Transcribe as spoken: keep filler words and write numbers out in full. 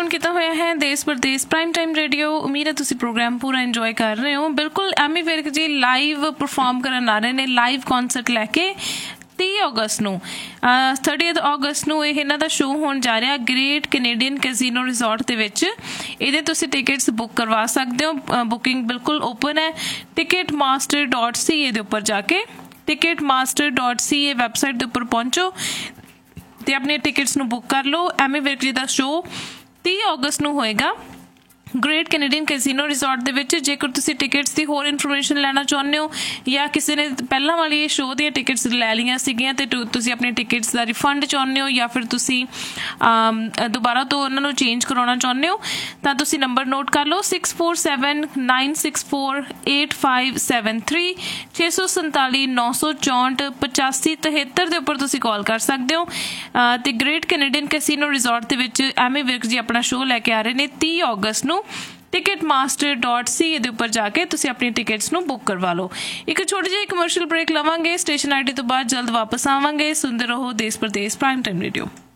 Tune किया होया है देश परदेश प्राइम टाइम रेडियो। उम्मीद है तुसी प्रोग्राम पूरा इंजॉय कर रहे हो। बिल्कुल एमी विर्क जी लाइव परफॉर्म करन आ रहे ने, लाइव कॉन्सर्ट लैके तीह अगस्त ਨੂੰ थर्टीथ अगस्त ਨੂੰ ਇਹ ਇਹਨਾਂ ਦਾ ਸ਼ੋਅ ਹੋਣ ਜਾ ਰਿਹਾ ਗ੍ਰੇਟ ਕੈਨੇਡੀਅਨ ਕੈਜ਼ੀਨੋ ਰਿਜ਼ੋਰਟ ਦੇ ਵਿੱਚ। ਇਹਦੇ ਤੁਸੀਂ ਟਿਕਟਸ ਬੁੱਕ ਕਰਵਾ ਸਕਦੇ ਹੋ। ਬੁਕਿੰਗ ਬਿਲਕੁਲ ਓਪਨ ਹੈ। ਟਿਕਟ ਮਾਸਟਰ ਡੋਟ ਸੀ ਏ ਦੇ ਉੱਪਰ ਜਾ ਕੇ ਟਿਕਟ ਮਾਸਟਰ ਡੋਟ ਸੀ ਏ ਵੈਬਸਾਈਟ ਦੇ ਉੱਪਰ ਪਹੁੰਚੋ ਤੇ ਆਪਣੇ ਟਿਕਟਸ ਨੂੰ ਬੁੱਕ ਕਰ ਲਓ। ਐਮੀ ਵਿਰਕ ਜੀ ਦਾ ਸ਼ੋਅ तीह अगस्त ਨੂੰ ਹੋਏਗਾ ग्रेट कैनेडियन कैसीनो रिजॉर्ट ਦੇ ਵਿੱਚ। ਜੇਕਰ ਤੁਸੀਂ ਟਿਕਟਸ ਦੀ ਹੋਰ ਇਨਫੋਰਮੇਸ਼ਨ ਲੈਣਾ ਚਾਹੁੰਦੇ ਹੋ ਜਾਂ ਕਿਸੇ ਨੇ ਪਹਿਲਾਂ ਵਾਲੀ ਸ਼ੋਅ ਦੀਆਂ ਟਿਕਟਸ ਲੈ ਲਈਆਂ ਸੀਗੀਆਂ ਤੇ ਤੁਸੀਂ ਆਪਣੇ ਟਿਕਟਸ ਦਾ ਰਿਫੰਡ ਚਾਹੁੰਦੇ ਹੋ ਜਾਂ ਫਿਰ ਤੁਸੀਂ ਦੁਬਾਰਾ ਤੋਂ ਉਹਨਾਂ ਨੂੰ ਚੇਂਜ ਕਰਾਉਣਾ ਚਾਹੁੰਦੇ ਹੋ ਤਾਂ ਤੁਸੀਂ ਨੰਬਰ ਨੋਟ ਕਰ ਲਓ six four seven nine six four eight five seven three ਛੇ ਸੌ ਸੰਤਾਲੀ ਨੌ ਸੌ ਚੌਂਹਠ ਪਚਾਸੀ ਤਿਹੱਤਰ ਦੇ ਉੱਪਰ ਤੁਸੀਂ ਕਾਲ ਕਰ ਸਕਦੇ ਹੋ। ਤੇ ਗ੍ਰੇਟ ਕੈਨੇਡੀਅਨ ਕੈਸੀਨੋ ਰਿਜ਼ੋਰਟ ਦੇ ਵਿੱਚ ਐਮੀ ਵਿਰਕ ਜੀ ਆਪਣਾ ਸ਼ੋਅ ਲੈ ਕੇ ਆ ਰਹੇ ਨੇ तीह अगस्त ਨੂੰ। ਟਿਕਟ ਮਾਸਟਰ ਡੋਟ ਸੀ ਇਹਦੇ ਉੱਪਰ ਜਾ ਕੇ ਤੁਸੀਂ ਆਪਣੀ ਟਿਕਟਸ ਨੂੰ ਬੁੱਕ ਕਰਵਾ ਲਓ। ਇੱਕ ਛੋਟੀ ਜਿਹੀ ਕਮਰਸ਼ੀਅਲ ਬ੍ਰੇਕ ਲਵਾਂਗੇ। ਸਟੇਸ਼ਨ ਆਈ ਡੀ ਤੋਂ ਬਾਅਦ ਜਲਦ ਵਾਪਸ ਆਵਾਂਗੇ। ਸੁਣਦੇ ਰਹੋ ਦੇਸ਼ ਪ੍ਰਦੇਸ਼ ਪ੍ਰਾਈਮ ਟਾਈਮ ਰੇਡੀਓ।